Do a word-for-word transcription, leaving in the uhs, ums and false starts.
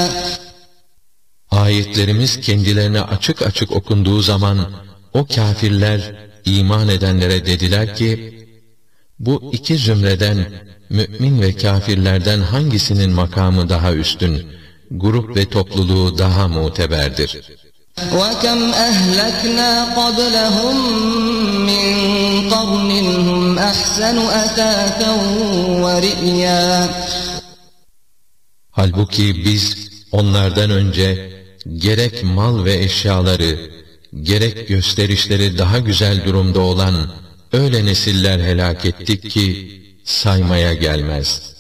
Ayetlerimiz kendilerine açık açık okunduğu zaman o kâfirler iman edenlere dediler ki, bu iki zümreden mümin ve kâfirlerden hangisinin makamı daha üstün, grup ve topluluğu daha muteberdir? وَكَمْ أَهْلَكْنَا قَبْلَهُمْ مِنْ قَرْنٍ هُمْ أَحْسَنُ أَثَاثًا وَرِئْيًا. Halbuki biz onlardan önce gerek mal ve eşyaları, gerek gösterişleri daha güzel durumda olan öyle nesiller helak ettik ki saymaya gelmez.